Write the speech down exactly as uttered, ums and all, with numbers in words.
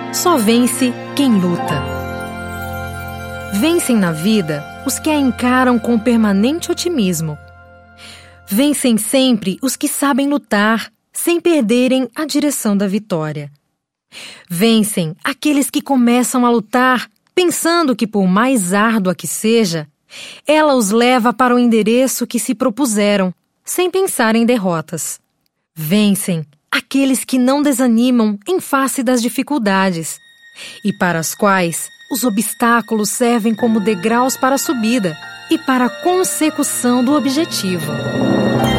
Só vence quem luta. Vencem na vida os que a encaram com permanente otimismo. Vencem sempre os que sabem lutar, sem perderem a direção da vitória. Vencem aqueles que começam a lutar, pensando que, por mais árdua que seja, ela os leva para o endereço que se propuseram, sem pensar em derrotas. Vencem aqueles que não desanimam em face das dificuldades, e para as quais os obstáculos servem como degraus para a subida e para a consecução do objetivo.